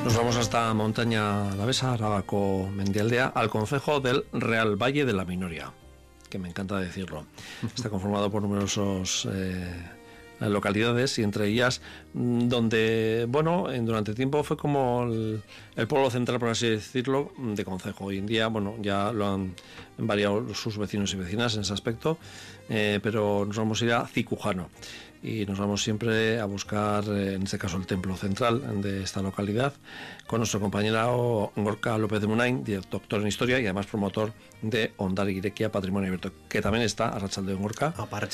Nos vamos hasta Montaña Alavesa, Arabako Mendialdea, al concejo del Real Valle de la Minoria, que me encanta decirlo. Está conformado por numerosos localidades, y entre ellas donde, bueno, durante tiempo fue como el pueblo central, por así decirlo, de concejo. Hoy en día, bueno, ya lo han variado sus vecinos y vecinas en ese aspecto, pero nos vamos a ir a Cicujano. Y nos vamos siempre a buscar, en este caso, el templo central de esta localidad, con nuestro compañero Gorka López de Munain, doctor en Historia y además promotor de Ondar Irekia Patrimonio Abierto, que también está, Arratsaldeon Gorka,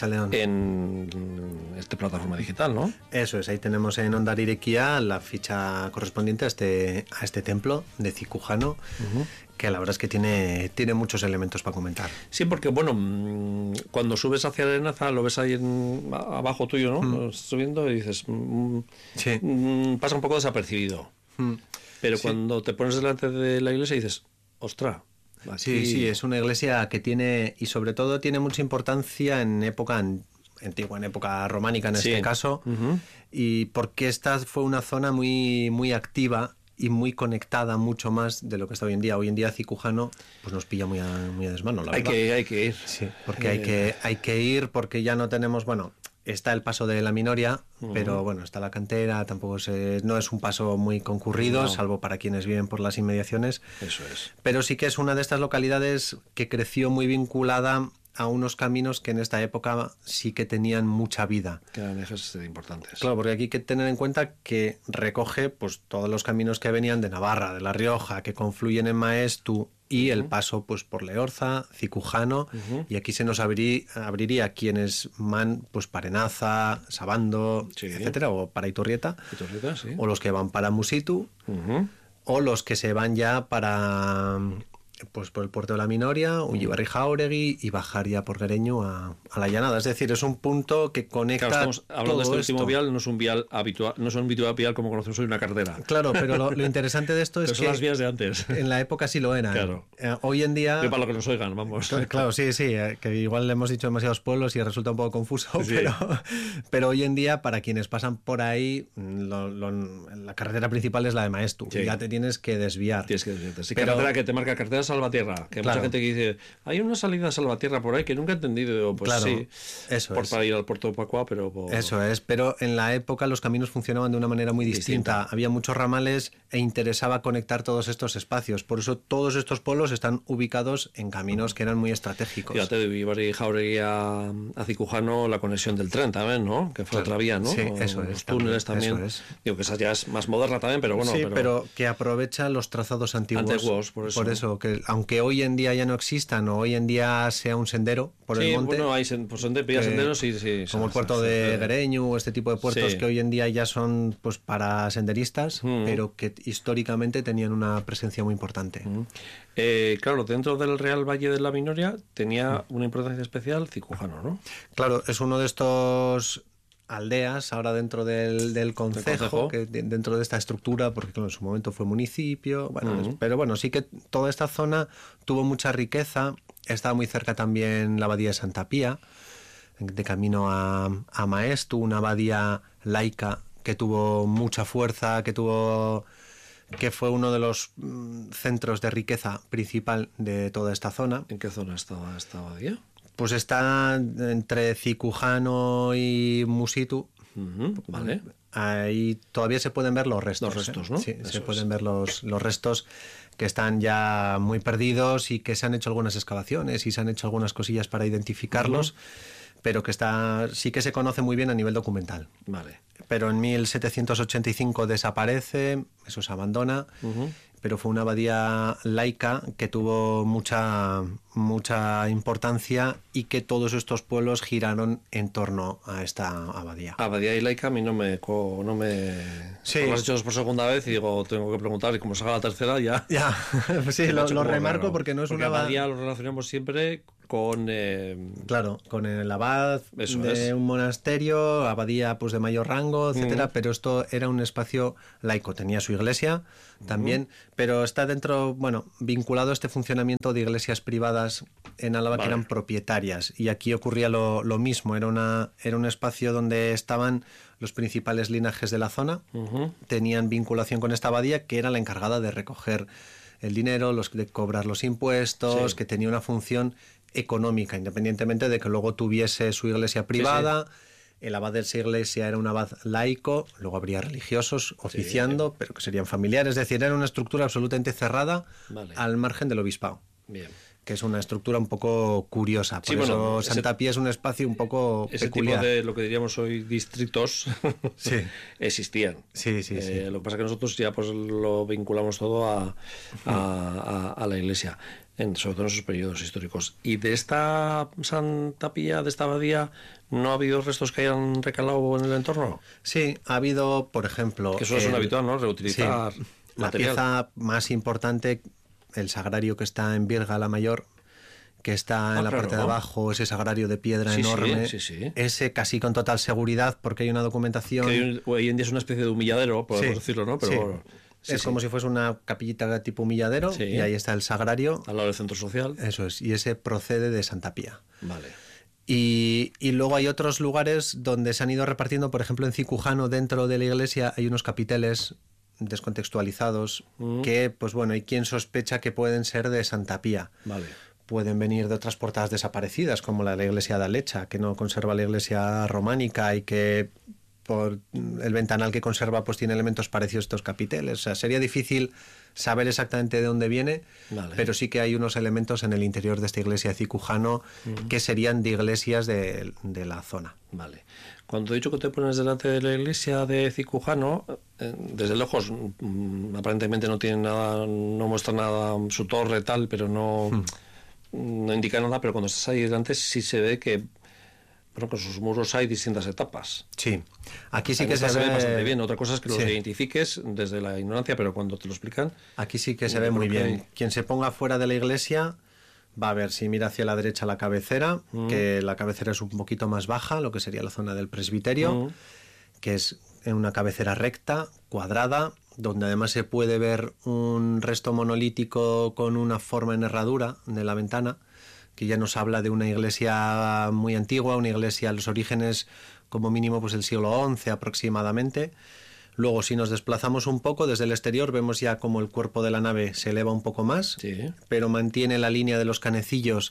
en esta plataforma digital, ¿no? Eso es, ahí tenemos en Ondar Irekia la ficha correspondiente a este templo de Cicujano, que la verdad es que tiene muchos elementos para comentar. Sí, porque bueno, cuando subes hacia la Arenaza, lo ves ahí abajo tuyo, ¿no? Subiendo y dices, pasa un poco desapercibido. Pero cuando te pones delante de la iglesia dices, ¡ostra! Aquí... Sí, es una iglesia que tiene, y sobre todo tiene mucha importancia en época antigua, en época románica en este caso, y porque esta fue una zona muy, muy activa y muy conectada, mucho más de lo que está hoy en día. Hoy en día Cicujano pues nos pilla muy a desmano, la verdad. Hay que ir. Sí, porque hay que ir, porque ya no tenemos, bueno, está el paso de la Minoria, pero bueno, está la cantera, tampoco no es un paso muy concurrido, salvo para quienes viven por las inmediaciones. Eso es. Pero sí que es una de estas localidades que creció muy vinculada a unos caminos que en esta época sí que tenían mucha vida. Que eran ejes importantes. Claro, porque aquí hay que tener en cuenta que recoge pues todos los caminos que venían de Navarra, de La Rioja, que confluyen en Maestu, y el paso pues por Leorza, Cicujano, y aquí se nos abriría quienes van pues para Enaza, Sabando, etcétera, o para Iturrieta, o los que van para Musitu, o los que se van ya para... pues por el puerto de la Minoria, Ullibarri-Jáuregui, y bajar ya por Guereño a la Llanada. Es decir, es un punto que conecta. Claro, estamos hablando todo de este esto. último vial, no es un vial habitual, no es un vial como conocemos hoy, una carretera. Claro, pero lo interesante de esto es que son las vías de antes. En la época sí lo eran. Claro. Hoy en día. Y para lo que nos oigan, vamos. Claro, sí, que igual le hemos dicho demasiados pueblos y resulta un poco confuso, pero hoy en día, para quienes pasan por ahí, la carretera principal es la de Maestu. Y ya te tienes que desviar. Tienes que desviarte. Sí, carretera que te marca, carretera Salvatierra, que mucha gente que dice, hay una salida a Salvatierra por ahí que nunca he entendido. Pues sí, eso es. Para ir al puerto de Pacua, pero... Eso es, pero en la época los caminos funcionaban de una manera muy distinta. Había muchos ramales e interesaba conectar todos estos espacios. Por eso todos estos pueblos están ubicados en caminos que eran muy estratégicos. Fíjate, de Ullibarri-Jáuregui a Cicujano, la conexión del tren también, ¿no? Que fue otra vía, ¿no? Sí, eso es. Los túneles también. Digo que esa ya es más moderna también, pero bueno. Sí, pero que aprovecha los trazados antiguos. Por eso, que aunque hoy en día ya no existan, o hoy en día sea un sendero por el monte. Bueno, hay senderos, sí. Como el puerto de Guereño o este tipo de puertos que hoy en día ya son pues para senderistas, pero que históricamente tenían una presencia muy importante. Claro, dentro del Real Valle de la Minoria tenía una importancia especial Cicujano, ¿no? Claro, es uno de estos aldeas ahora dentro del concejo, que dentro de esta estructura, porque claro, en su momento fue municipio, pero bueno, sí que toda esta zona tuvo mucha riqueza. Estaba muy cerca también la abadía de Santa Pía, de camino a Maestu, una abadía laica que tuvo mucha fuerza, que fue uno de los centros de riqueza principal de toda esta zona. ¿En qué zona estaba esta abadía? Pues está entre Cicujano y Musitu. Vale. Ahí todavía se pueden ver los restos. Los restos, ¿no? Sí, se pueden ver los restos que están ya muy perdidos y que se han hecho algunas excavaciones y se han hecho algunas cosillas para identificarlos, pero que sí que se conoce muy bien a nivel documental. Vale. Pero en 1785 desaparece, eso se abandona, pero fue una abadía laica que tuvo mucha importancia y que todos estos pueblos giraron en torno a esta abadía. Abadía y laica a mí no me sí. Lo has hecho por segunda vez y digo, tengo que preguntar, y como salga la tercera ya... Ya, pues sí, lo remarco porque no es una abadía, lo relacionamos siempre con... claro, con el abad de un monasterio, abadía pues de mayor rango, etcétera, pero esto era un espacio laico, tenía su iglesia también, pero está dentro, vinculado a este funcionamiento de iglesias privadas en Álava que eran propietarias, y aquí ocurría lo mismo. Era un espacio donde estaban los principales linajes de la zona, tenían vinculación con esta abadía, que era la encargada de recoger el dinero, de cobrar los impuestos, que tenía una función económica, independientemente de que luego tuviese su iglesia privada. El abad de esa iglesia era un abad laico, luego habría religiosos oficiando, pero que serían familiares. Es decir, era una estructura absolutamente cerrada al margen del obispado. Bien. Que es una estructura un poco curiosa. Por eso Santa Pía es un espacio un poco peculiar. Tipo de lo que diríamos hoy distritos existían. Sí. Lo que pasa es que nosotros ya pues lo vinculamos todo a la iglesia, sobre todo en esos periodos históricos. Y de esta Santa Pía, de esta abadía, ¿no ha habido restos que hayan recalado en el entorno? Sí, ha habido, por ejemplo... Que eso es un habitual, ¿no? Reutilizar la pieza más importante, el sagrario que está en Virga la Mayor, que está en la parte de abajo, ese sagrario de piedra enorme, ese casi con total seguridad, porque hay una documentación... Que hoy en día es una especie de humilladero, podemos decirlo, ¿no? Pero es como si fuese una capillita tipo humilladero, y ahí está el sagrario. Al lado del centro social. Eso es, y ese procede de Santa Pía. Vale. Y luego hay otros lugares donde se han ido repartiendo, por ejemplo en Cicujano, dentro de la iglesia, hay unos capiteles descontextualizados que, pues bueno, hay quien sospecha que pueden ser de Santa Pía. Vale. Pueden venir de otras portadas desaparecidas, como la de la iglesia de Alecha, que no conserva la iglesia románica y que por el ventanal que conserva pues tiene elementos parecidos a estos capiteles. O sea, sería difícil saber exactamente de dónde viene, pero sí que hay unos elementos en el interior de esta iglesia de Cicujano que serían de iglesias de la zona. Vale. Cuando he dicho que te pones delante de la iglesia de Cicujano, desde lejos aparentemente no tiene nada, no muestra nada su torre tal, pero no indica nada, pero cuando estás ahí delante sí se ve que con sus muros hay distintas etapas. Sí, aquí sí que se ve bastante bien. Otra cosa es que lo identifiques desde la ignorancia, pero cuando te lo explican... Aquí sí que se ve muy bien. Quien se ponga fuera de la iglesia va a ver, si mira hacia la derecha, la cabecera, que la cabecera es un poquito más baja, lo que sería la zona del presbiterio, que es una cabecera recta, cuadrada, donde además se puede ver un resto monolítico con una forma en herradura de la ventana, que ya nos habla de una iglesia muy antigua, una iglesia a los orígenes como mínimo pues el siglo XI aproximadamente. Luego, si nos desplazamos un poco desde el exterior, vemos ya como el cuerpo de la nave se eleva un poco más, pero mantiene la línea de los canecillos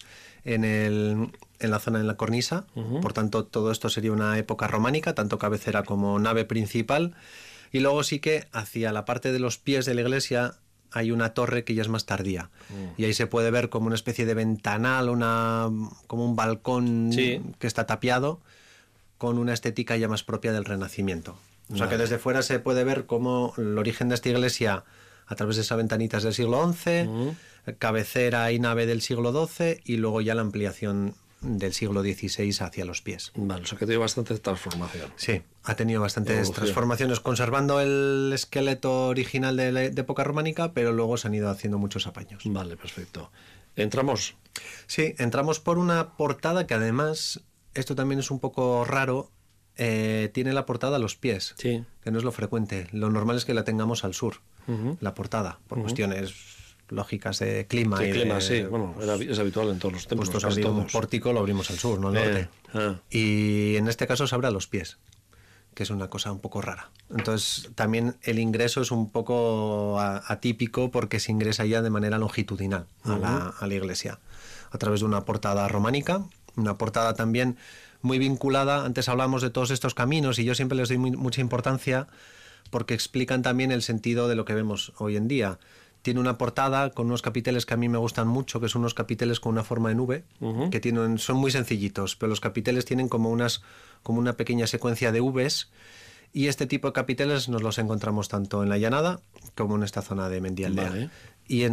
en la zona de la cornisa. Por tanto, todo esto sería una época románica, tanto cabecera como nave principal. Y luego sí que hacia la parte de los pies de la iglesia hay una torre que ya es más tardía. Y ahí se puede ver como una especie de ventanal, como un balcón que está tapiado, con una estética ya más propia del Renacimiento. O sea que desde fuera se puede ver como el origen de esta iglesia a través de esas ventanitas del siglo XI, cabecera y nave del siglo XII, y luego ya la ampliación del siglo XVI hacia los pies. Vale, o sea que tiene bastante transformación. Sí, ha tenido bastantes transformaciones, conservando el esqueleto original de época románica, pero luego se han ido haciendo muchos apaños. Vale, perfecto. ¿Entramos? Sí, entramos por una portada que además, esto también es un poco raro, tiene la portada a los pies, que no es lo frecuente. Lo normal es que la tengamos al sur, la portada, por cuestiones lógicas de clima. Bueno, es habitual en todos los templos. Pues abrir un pórtico lo abrimos al sur, no al norte. Y en este caso se abre a los pies, que es una cosa un poco rara. Entonces también el ingreso es un poco atípico, porque se ingresa ya de manera longitudinal a la iglesia, a través de una portada románica, una portada también muy vinculada. Antes hablamos de todos estos caminos y yo siempre les doy mucha importancia porque explican también el sentido de lo que vemos hoy en día. Tiene una portada con unos capiteles que a mí me gustan mucho, que son unos capiteles con una forma de nube, que son muy sencillitos, pero los capiteles tienen como una pequeña secuencia de Vs, y este tipo de capiteles nos los encontramos tanto en la Llanada como en esta zona de Mendialdea. Vale. Y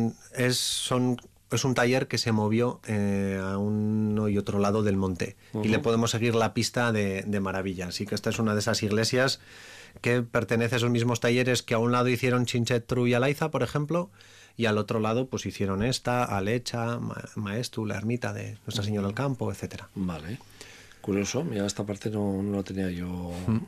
es un taller que se movió a uno y otro lado del monte, y le podemos seguir la pista de maravilla. Así que esta es una de esas iglesias que pertenece a esos mismos talleres que a un lado hicieron Chinchetru y Alaiza, por ejemplo, y al otro lado pues hicieron esta, Alecha, Maestu, la ermita de Nuestra Señora del Campo, etcétera. Vale. Curioso, mira, esta parte no lo tenía yo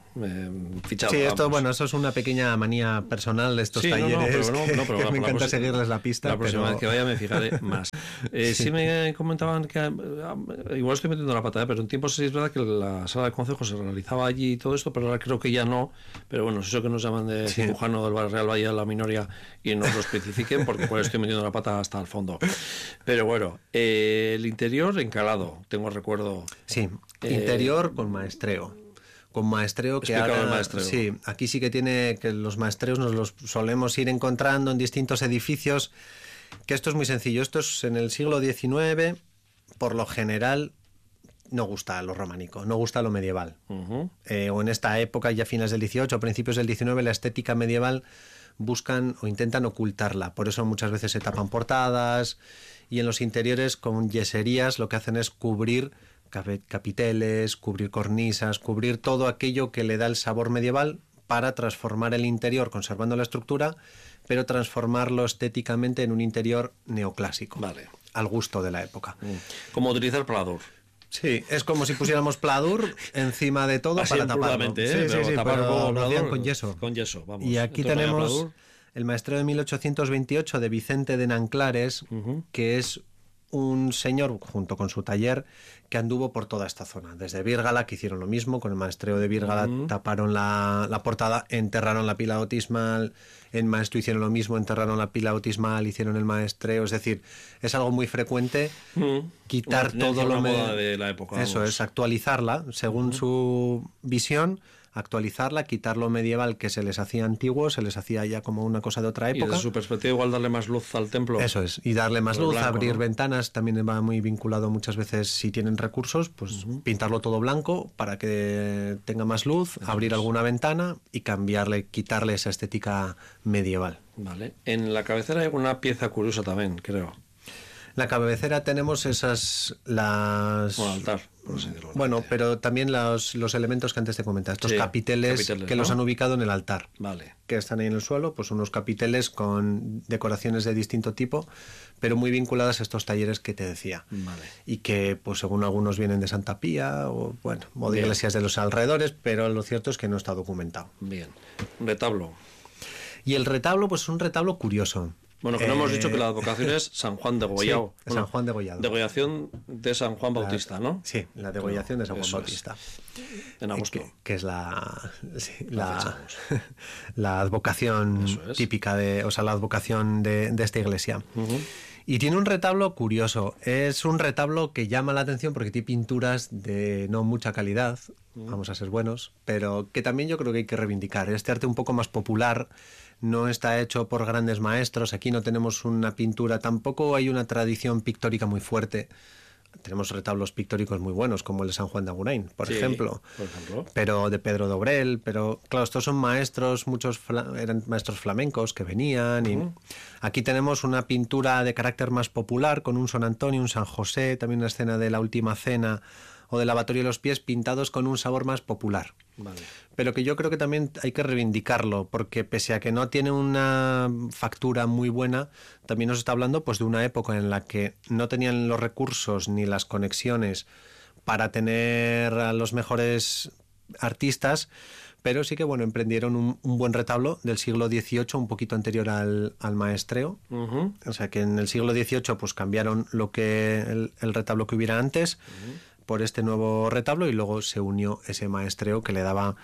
fichado. Sí, esto, vamos. bueno, eso es una pequeña manía personal de estos Sí, talleres pero que me encanta seguirles la pista. La próxima pero... vez que vaya me fijaré más. Sí me comentaban que, igual estoy metiendo la pata, pero en tiempos sí es verdad que la sala de consejo se realizaba allí y todo esto, pero ahora creo que ya no. Pero bueno, eso que nos llaman de cirujano del Real Valle de la Minoria y nos lo especifiquen, porque igual estoy metiendo la pata hasta el fondo. Pero bueno, el interior encalado, tengo recuerdo. Sí, interior con maestreo. Con maestreo que ahora... el maestreo. Sí, aquí sí que tiene que los maestreos nos los solemos ir encontrando en distintos edificios, que esto es muy sencillo. Esto es en el siglo XIX, por lo general no gusta lo románico, no gusta lo medieval. O en esta época, ya fines del XVIII, principios del XIX, la estética medieval buscan o intentan ocultarla. Por eso muchas veces se tapan portadas y en los interiores con yeserías lo que hacen es cubrir capiteles, cubrir cornisas, cubrir todo aquello que le da el sabor medieval para transformar el interior conservando la estructura, pero transformarlo estéticamente en un interior neoclásico, Vale, al gusto de la época. Como utilizar pladur. Sí, es como si pusiéramos pladur encima de todo. Así para taparlo. Pero lo hacían con yeso. Con yeso, vamos. Y aquí entonces, tenemos el maestreo de 1828 de Vicente de Nanclares, que es un señor junto con su taller que anduvo por toda esta zona. Desde Vírgala, que hicieron lo mismo, con el maestreo de Vírgala taparon la portada, enterraron la pila bautismal, en Maestu hicieron lo mismo, enterraron la pila bautismal, hicieron el maestreo, es decir, es algo muy frecuente quitar todo lo de la época. Eso es, actualizarla según su visión, actualizarla, quitar lo medieval que se les hacía antiguo, se les hacía ya como una cosa de otra época. Y desde su perspectiva igual darle más luz al templo. Eso es, y darle más luz, blanco, abrir ¿no? ventanas, también va muy vinculado muchas veces, si tienen recursos, pues pintarlo todo blanco para que tenga más luz, abrir alguna ventana y cambiarle, quitarle esa estética medieval. Vale. En la cabecera hay una pieza curiosa también, creo. La cabecera tenemos las... Bueno, altar, por así decirlo. Bueno, pero también los elementos que antes te comentaba, estos Sí, capiteles que ¿no? los han ubicado en el altar. Vale. Que están ahí en el suelo, pues unos capiteles con decoraciones de distinto tipo, pero muy vinculadas a estos talleres que te decía. Vale. Y que, pues según algunos vienen de Santa Pía o de iglesias de los alrededores, pero lo cierto es que no está documentado. Bien. Retablo. Y el retablo, pues es un retablo curioso. Bueno, que no hemos dicho que la advocación es San Juan de Goyao. Sí, San Juan degollado. Degollación de San Juan Bautista, ¿no? Sí, la degollación de San Juan Bautista. En agosto. Que es la advocación típica la advocación de esta iglesia. Y tiene un retablo curioso. Es un retablo que llama la atención porque tiene pinturas de no mucha calidad, vamos a ser buenos, pero que también yo creo que hay que reivindicar. Este arte un poco más popular no está hecho por grandes maestros. Aquí no tenemos una pintura, tampoco hay una tradición pictórica muy fuerte. Tenemos retablos pictóricos muy buenos, como el de San Juan de Agurain, por ejemplo. Pero de Pedro de Obrel. Pero claro, estos son maestros, muchos eran maestros flamencos que venían. Y aquí tenemos una pintura de carácter más popular, con un San Antonio, un San José, también una escena de la Última Cena o del Lavatorio de los Pies, pintados con un sabor más popular. Vale. Pero que yo creo que también hay que reivindicarlo, porque pese a que no tiene una factura muy buena, también nos está hablando pues de una época en la que no tenían los recursos ni las conexiones para tener a los mejores artistas, pero sí que emprendieron un buen retablo del siglo XVIII, un poquito anterior al maestreo. O sea que en el siglo XVIII pues cambiaron lo que el retablo que hubiera antes por este nuevo retablo, y luego se unió ese maestreo que le daba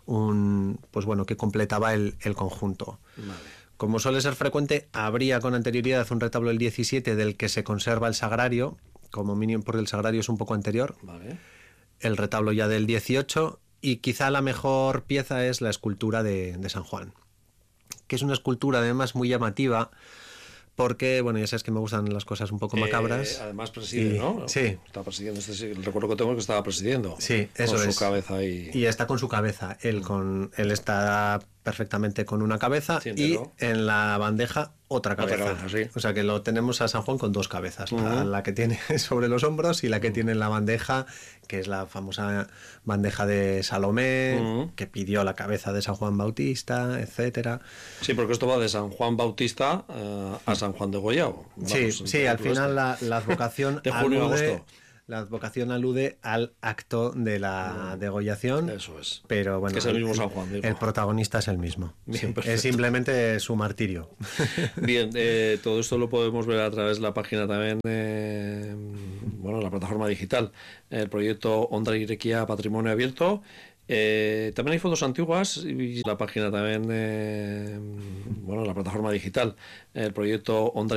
que completaba el conjunto. Vale. Como suele ser frecuente, habría con anterioridad un retablo del 17 del que se conserva el sagrario, como mínimo porque el sagrario es un poco anterior. Vale. El retablo ya del 18, y quizá la mejor pieza es la escultura de San Juan, que es una escultura además muy llamativa, porque, ya sabes que me gustan las cosas un poco macabras. Además preside, ¿no? Sí. Está presidiendo, el recuerdo que tengo es que estaba presidiendo. Sí, eso es. Con su cabeza ahí. Y está con su cabeza. Él está perfectamente con una cabeza, y en la bandeja otra cabeza. Sí. O sea que lo tenemos a San Juan con dos cabezas. La que tiene sobre los hombros y la que tiene en la bandeja, que es la famosa bandeja de Salomé, que pidió la cabeza de San Juan Bautista, etcétera. Sí, porque esto va de San Juan Bautista a San Juan de Goyao. Sí, al final la advocación de junio a agosto. La advocación alude al acto de la degollación. Eso es. Pero bueno, que es el mismo San Juan, digo. El protagonista es el mismo. Bien, Sí, es simplemente su martirio. Bien, todo esto lo podemos ver a través de la página también, la plataforma digital, el proyecto Ondra Irekia Patrimonio Abierto. También hay fotos antiguas y la página también, la plataforma digital, el proyecto Ondra